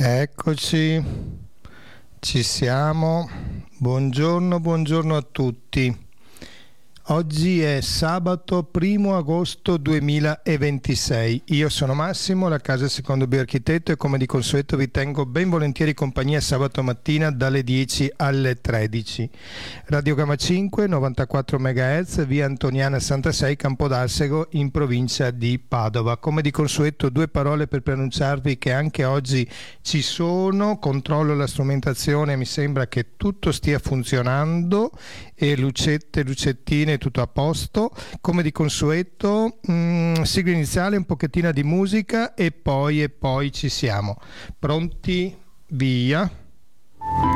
Eccoci, ci siamo. Buongiorno a tutti. Oggi è sabato 1 agosto 2026. Io sono Massimo, la casa Secondo B Architetto, e come di consueto vi tengo ben volentieri compagnia sabato mattina dalle 10 alle 13. Radio Gamma 5, 94 MHz, via Antoniana 66, Campodarsego, in provincia di Padova. Come di consueto, due parole per preannunciarvi che anche oggi ci sono. Controllo la strumentazione, mi sembra che tutto stia funzionando e lucettine, tutto a posto. Come di consueto, sigla iniziale, un pochettino di musica e poi ci siamo. Pronti? Via!